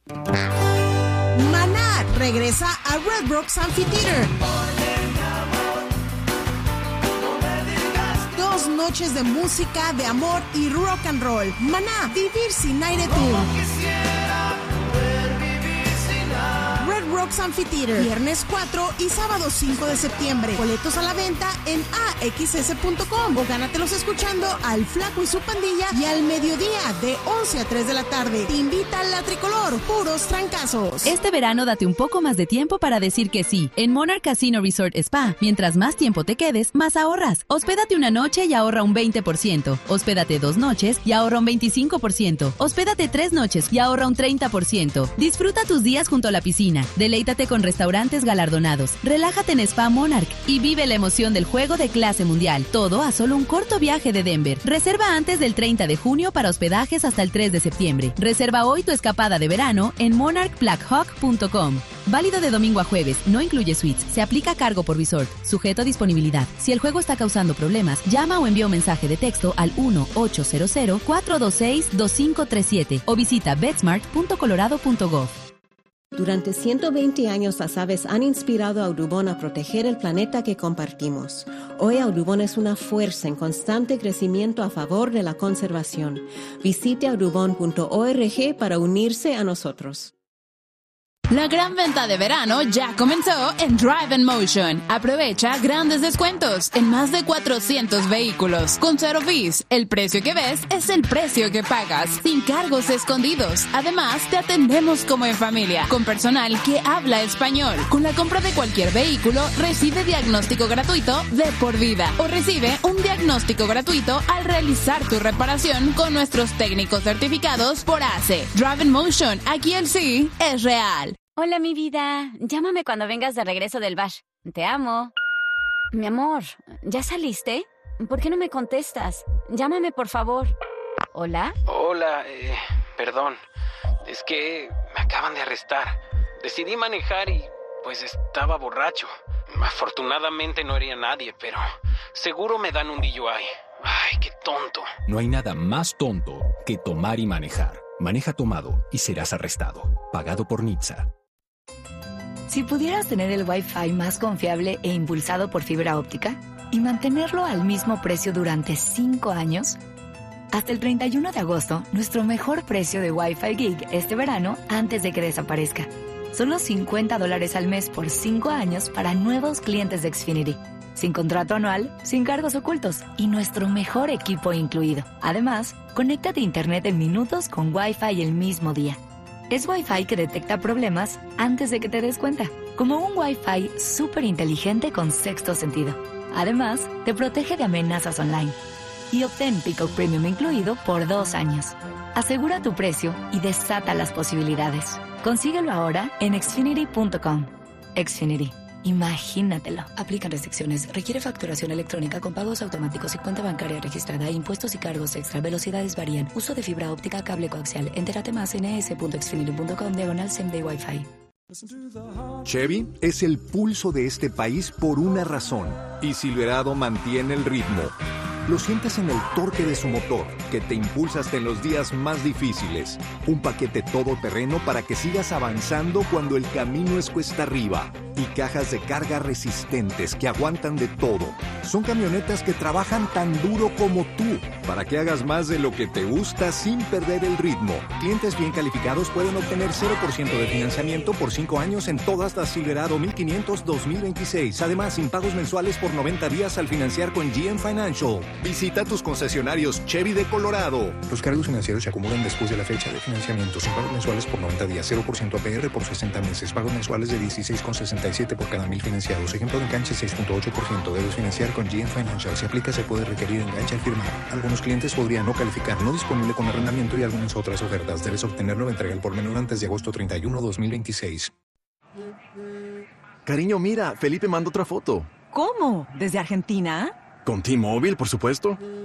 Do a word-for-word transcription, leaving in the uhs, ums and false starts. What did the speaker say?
Maná regresa a Red Rocks Amphitheater. Dos noches de música, de amor y rock and roll. Maná, vivir sin aire tú. Red Rocks Amphitheater, viernes cuatro y sábado cinco de septiembre. Boletos a la venta en a x s punto com o gánatelos escuchando al Flaco y su pandilla y al mediodía de once a tres de la tarde. Te invita la Tricolor, puros trancazos. Este verano date un poco más de tiempo para decir que sí. En Monarch Casino Resort Spa, mientras más tiempo te quedes, más ahorras. Hospédate una noche y ahorra un veinte por ciento. Hospédate dos noches y ahorra un veinticinco por ciento. Hospédate tres noches y ahorra un treinta por ciento. Disfruta tus días junto a la piscina. Deleítate con restaurantes galardonados. Relájate en Spa Monarch y vive la emoción del juego de clase mundial. Todo a solo un corto viaje de Denver. Reserva antes del treinta de junio para hospedajes hasta el tres de septiembre. Reserva hoy tu escapada de verano en monarch black hawk punto com. Válido de domingo a jueves. No incluye suites. Se aplica cargo por resort. Sujeto a disponibilidad. Si el juego está causando problemas, llama o envía un mensaje de texto al uno ocho cero cero cuatro dos seis dos cinco tres siete o visita betsmart punto colorado punto gov. Durante ciento veinte años las aves han inspirado a Audubon a proteger el planeta que compartimos. Hoy Audubon es una fuerza en constante crecimiento a favor de la conservación. Visite audubon punto org para unirse a nosotros. La gran venta de verano ya comenzó en Drive and Motion. Aprovecha grandes descuentos en más de cuatrocientos vehículos. Con cero fees, el precio que ves es el precio que pagas, sin cargos escondidos. Además, te atendemos como en familia, con personal que habla español. Con la compra de cualquier vehículo, recibe diagnóstico gratuito de por vida o recibe un diagnóstico gratuito al realizar tu reparación con nuestros técnicos certificados por A C E. Drive and Motion, aquí el sí es real. Hola, mi vida. Llámame cuando vengas de regreso del bash. Te amo. Mi amor, ¿ya saliste? ¿Por qué no me contestas? Llámame, por favor. ¿Hola? Hola, eh, perdón. Es que me acaban de arrestar. Decidí manejar y, pues, estaba borracho. Afortunadamente no hería a nadie, pero seguro me dan un D U I. Ay, qué tonto. No hay nada más tonto que tomar y manejar. Maneja tomado y serás arrestado. Pagado por N H T S A. Si pudieras tener el Wi-Fi más confiable e impulsado por fibra óptica y mantenerlo al mismo precio durante cinco años, hasta el treinta y uno de agosto, nuestro mejor precio de Wi-Fi Gig este verano antes de que desaparezca. Solo cincuenta dólares al mes por cinco años para nuevos clientes de Xfinity. Sin contrato anual, sin cargos ocultos y nuestro mejor equipo incluido. Además, conéctate a internet en minutos con Wi-Fi el mismo día. Es Wi-Fi que detecta problemas antes de que te des cuenta, como un Wi-Fi súper inteligente con sexto sentido. Además, te protege de amenazas online. Y obtén Peacock Premium incluido por dos años. Asegura tu precio y desata las posibilidades. Consíguelo ahora en xfinity punto com. Xfinity. Imagínatelo. Aplican restricciones. Requiere facturación electrónica con pagos automáticos y cuenta bancaria registrada. Impuestos y cargos extra. Velocidades varían. Uso de fibra óptica, cable coaxial. Entérate más en e s punto xfinity punto com diagonal same day Wi-Fi. Chevy es el pulso de este país por una razón. Y Silverado mantiene el ritmo. Lo sientes en el torque de su motor, que te impulsa hasta en los días más difíciles. Un paquete todoterreno para que sigas avanzando cuando el camino es cuesta arriba. Y cajas de carga resistentes que aguantan de todo. Son camionetas que trabajan tan duro como tú, para que hagas más de lo que te gusta sin perder el ritmo. Clientes bien calificados pueden obtener cero por ciento de financiamiento por cinco años en todas las Silverado mil quinientos dos mil veintiséis. Además, sin pagos mensuales por noventa días al financiar con G M Financial. Visita tus concesionarios Chevy de Colorado. Los cargos financieros se acumulan después de la fecha de financiamiento. Sin pagos mensuales por noventa días, cero por ciento A P R por sesenta meses. Pagos mensuales de dieciséis con sesenta y siete por cada mil financiados. Ejemplo de enganche seis punto ocho por ciento. Debes financiar con G M Financial. Si aplica, se puede requerir enganche al firmar. Algunos clientes podrían no calificar. No disponible con arrendamiento y algunas otras ofertas. Debes obtenerlo en entrega al por menor antes de agosto treinta y uno, dos mil veintiséis. Cariño, mira, Felipe mandó otra foto. ¿Cómo? ¿Desde Argentina? Con T-Mobile, por supuesto.